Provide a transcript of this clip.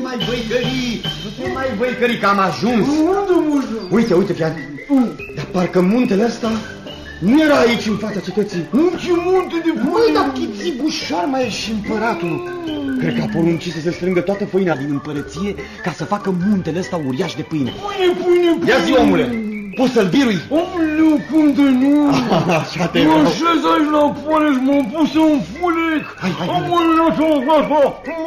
mai văicări, că am ajuns. Uite, fiat. Dar parcă muntele ăsta nu era aici în fața cetății. Ce munte de pâine! Măi, dar Chitibușoar mai e și împăratul. Cred că a poruncit să se strângă toată făina din împărăție ca să facă muntele ăsta uriaș de pâine. Pâine! Ia zi, omule, poți să-l birui? Omule, cum de nu? Așa te mă vreau. așez aici la poale și m-am pus să-mi fulec. Hai. Omule,